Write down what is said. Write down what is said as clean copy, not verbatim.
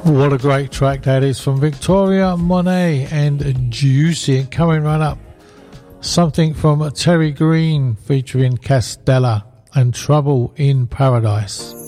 What a great track that is from Victoria Monet and Juicy. Coming right up, something from Terry Green featuring Castella and Trouble in Paradise.